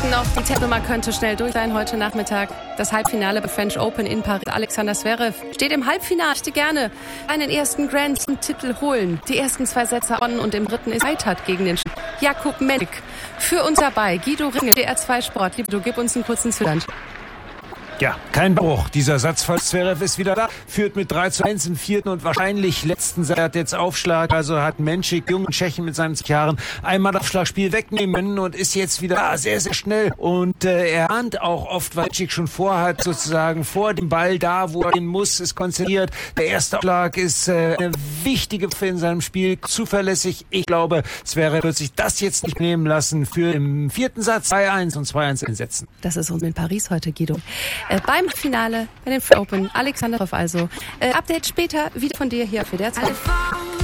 achten auf die Tempelnummer könnte schnell durch sein heute Nachmittag. Das Halbfinale bei French Open in Paris. Alexander Zverev steht im Halbfinale. Ich möchte gerne einen ersten Grand-Titel holen. Die ersten 2 Sätze gewonnen und im dritten ist gescheitert gegen den Jakub Mennik. Für uns dabei Guido Ringel, DR2 Sport. Guido, gib uns einen kurzen Zustand. Ja, kein Bruch. Dieser Satzfall Zverev ist wieder da, führt mit 3:1 im 4. und wahrscheinlich letzten Satz. Hat jetzt Aufschlag, also hat Menschik, jungen Tschechen mit seinen 20 Jahren, einmal das Aufschlagspiel wegnehmen und ist jetzt wieder da, sehr, sehr schnell. Und er ahnt auch oft, was Menschik schon vorhat, sozusagen vor dem Ball da, wo er hin muss, ist konzentriert. Der erste Aufschlag ist eine wichtige Waffe in seinem Spiel, zuverlässig. Ich glaube, Zverev wird sich das jetzt nicht nehmen lassen für im 4. Satz 2:1 und 2:1 in Sätzen. Das ist uns in Paris heute, Guido. Beim Finale bei den French Open. Alexander Zverev also. Update später wieder von dir hier für der Zeit.